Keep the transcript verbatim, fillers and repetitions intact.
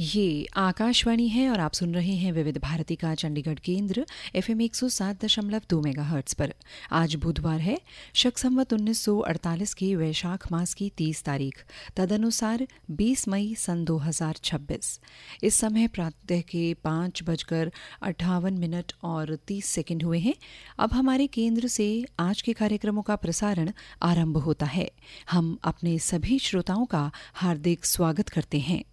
ये आकाशवाणी है और आप सुन रहे हैं विविध भारती का चंडीगढ़ केंद्र एफएम एक सौ सात दशमलव दो मेगाहर्ट्ज पर। आज बुधवार है, शक संवत उन्नीस सौ अड़तालीस की वैशाख मास की तीस तारीख, तदनुसार बीस मई सन दो हजार छब्बीस। इस समय प्रातः के पाँच बजकर अट्ठावन मिनट और तीस सेकंड हुए हैं। अब हमारे केंद्र से आज के कार्यक्रमों का प्रसारण आरंभ होता है। हम अपने सभी श्रोताओं का हार्दिक स्वागत करते हैं।